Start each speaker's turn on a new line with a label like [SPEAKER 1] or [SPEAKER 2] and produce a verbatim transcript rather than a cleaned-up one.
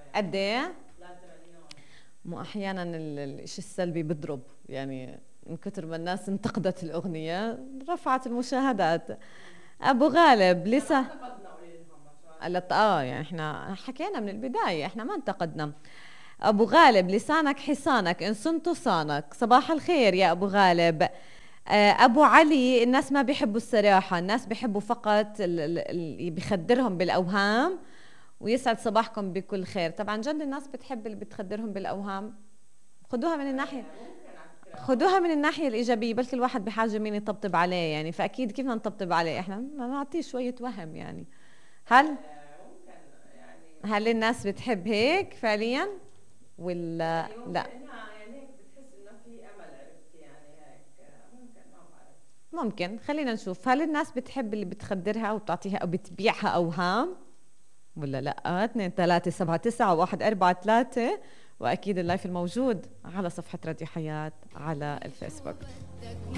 [SPEAKER 1] قد ايه؟ مو احيانا الشيء السلبي بضرب يعني، من كثر ما الناس انتقدت الاغنيه رفعت المشاهدات. ابو غالب لسه قالت اه يعني احنا حكينا من البدايه، احنا ما انتقدنا. ابو غالب لسانك حصانك ان صنت صانك. صباح الخير يا ابو غالب. آه، ابو علي، الناس ما بيحبوا الصراحه، الناس بيحبوا فقط اللي بيخدرهم بالاوهام. ويسعد صباحكم بكل خير. طبعا جد الناس بتحب اللي بتخدرهم بالاوهام. خدوها من الناحيه خدوها من الناحيه الايجابيه، بلكي الواحد بحاجه مين يطبطب عليه يعني، فاكيد كيف بدنا نطبطب عليه، احنا ما نعطيه شويه وهم يعني. هل هل الناس بتحب هيك فعليا ولا لا؟ ممكن، خلينا نشوف. هل الناس بتحب اللي بتخدرها وبتعطيها او بتبيعها اوهام ولا لا؟ اثنين ثلاثة سبعة تسعة واحد أربعة ثلاثة. واكيد اللايف الموجود على صفحة راديو حياة على الفيسبوك.